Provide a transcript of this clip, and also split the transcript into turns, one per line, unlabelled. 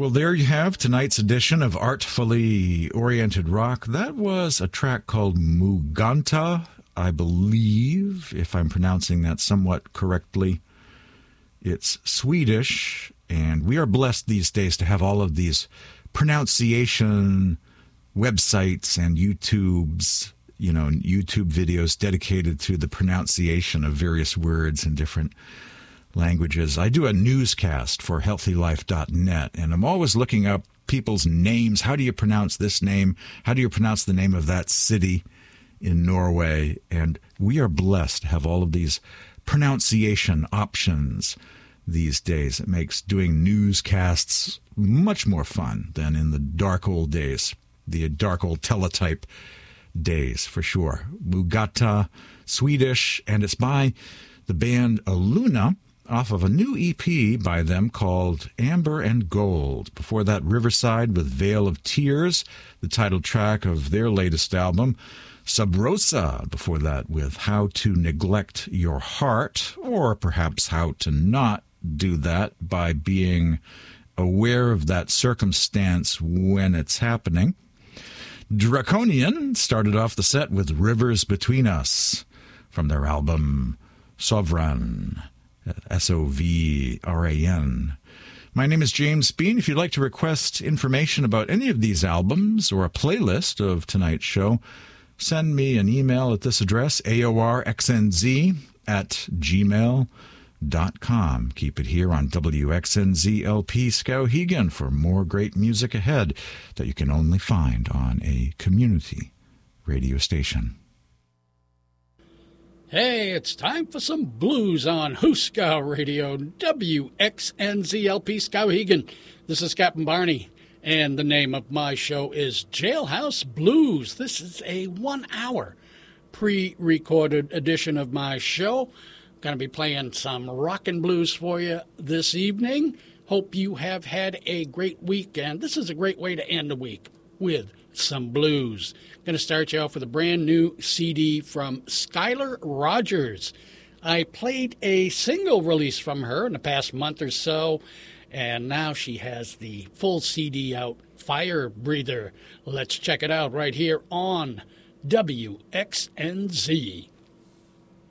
Well, there you have tonight's edition of Artfully Oriented Rock. That was a track called Muganta, I believe, if I'm pronouncing that somewhat correctly. It's Swedish, and we are blessed these days to have all of these pronunciation websites and YouTube videos dedicated to the pronunciation of various words in different languages. I do a newscast for healthylife.net, and I'm always looking up people's names. How do you pronounce this name? How do you pronounce the name of that city in Norway? And we are blessed to have all of these pronunciation options these days. It makes doing newscasts much more fun than in the dark old days, the dark old teletype days, for sure. Mugata, Swedish, and it's by the band Aluna, off of a new EP by them called Amber and Gold. Before that, Riverside with Veil of Tears, the title track of their latest album. Sub Rosa, before that, with How to Neglect Your Heart, or perhaps How to Not Do That by being aware of that circumstance when it's happening. Draconian started off the set with Rivers Between Us from their album Sovran. Sovran. My name is James Bean. If you'd like to request information about any of these albums or a playlist of tonight's show, send me an email at this address, aorxnz@gmail.com. Keep it here on WXNZ-LP Skowhegan for more great music ahead that you can only find on a community radio station.
Hey, it's time for some blues on Huskow Radio, WXNZ-LP Skowhegan. This is Captain Barney, and the name of my show is Jailhouse Blues. This is a 1-hour pre-recorded edition of my show. I'm going to be playing some rockin' blues for you this evening. Hope you have had a great weekend. This is a great way to end the week with some blues. Going to start you off with a brand new CD from Skylar Rogers. I played a single release from her in the past month or so, and now she has the full CD out, Fire Breather. Let's check it out right here on WXNZ.